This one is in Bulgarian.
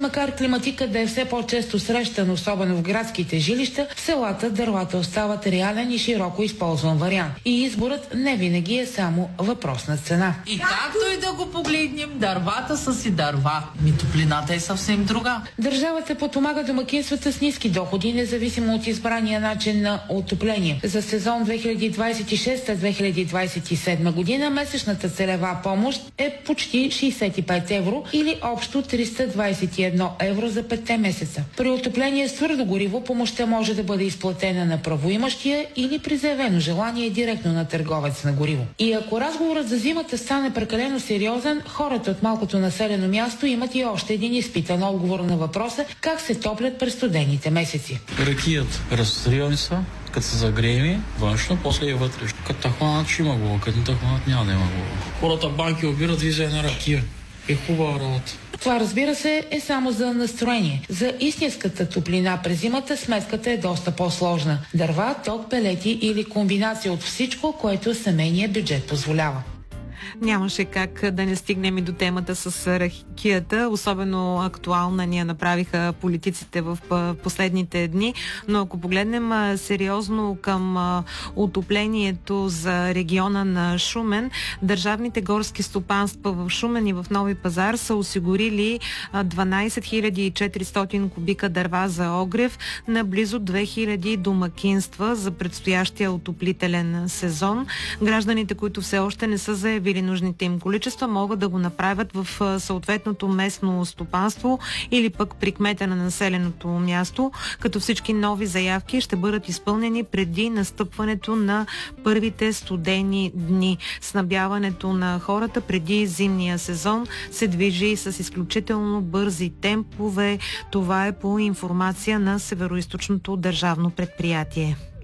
Макар климатика да е все по-често срещан, особено в градските жилища, в селата дървата остават реален и широко използван вариант. И изборът не винаги е само въпрос на цена. И както и да го погледнем, дървата са си дърва. Топлината е съвсем друга. Държавата подпомага домакинствата с ниски доходи, независимо от избрания начин на отопление. За сезон 2026-2027 година месечната целева помощ е почти 65 евро или общо 321 евро за 5 месеца. При отопление с твърдо гориво помощта може да бъде изплатена на правоимащия или при заявено желание директно на търговец на гориво. И ако разговорът за зимата стане прекалено сериозен, хората от малкото населено място имат и още един изпитан отговор на въпроса как се топлят през студените месеци. Ракият разстреляни са, като се загрееми външно, после и вътрешно. Като те хванат, ще има глава, като не те хванат, няма да има глава. Хората банки обират виза една ракия. Е хубава работа. Това, разбира се, е само за настроение. За истинската топлина през зимата сметката е доста по-сложна. Дърва, ток, пелети или комбинация от всичко, което семейният бюджет позволява. Нямаше как да не стигнем и до темата с ракията. Особено актуална ни я направиха политиците в последните дни. Но ако погледнем сериозно към отоплението за региона на Шумен, държавните горски стопанства в Шумен и в Нови пазар са осигурили 12 400 кубика дърва за огрев на близо 2000 домакинства за предстоящия отоплителен сезон. Гражданите, които все още не са заявили нужните им количества, могат да го направят в съответното местно стопанство или пък при кмета на населеното място, като всички нови заявки ще бъдат изпълнени преди настъпването на първите студени дни. Снабдяването на хората преди зимния сезон се движи с изключително бързи темпове. Това е по информация на Североизточното държавно предприятие.